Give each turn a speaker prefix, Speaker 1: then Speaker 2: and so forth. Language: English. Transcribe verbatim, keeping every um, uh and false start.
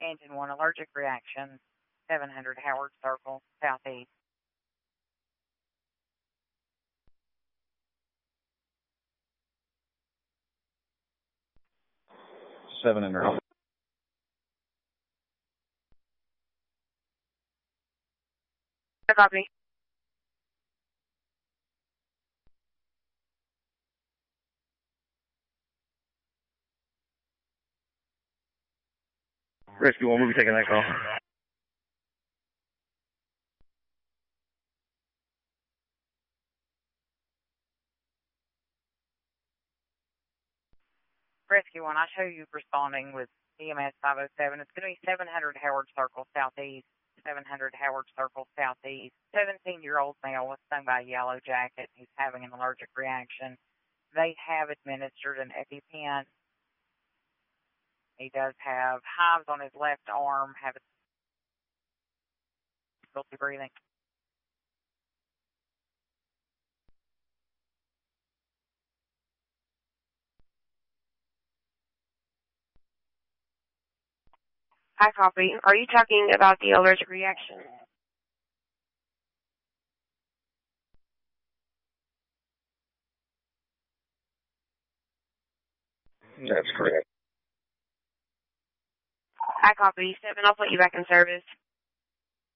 Speaker 1: Engine one, allergic reaction, seven hundred Howard Circle, southeast.
Speaker 2: seven hundred.
Speaker 3: Copy.
Speaker 2: Rescue one, we'll be taking that call.
Speaker 1: Rescue one, I show you responding with E M S five oh seven. It's going to be seven hundred Howard Circle, southeast. seven hundred Howard Circle, southeast. seventeen-year-old male was stung by a yellow jacket. He's having an allergic reaction. They have administered an EpiPen. He does have hives on his left arm, have difficulty breathing.
Speaker 3: I copy. Are you talking about the allergic reaction?
Speaker 2: That's correct.
Speaker 3: I copy. Seven, I'll put you back in service.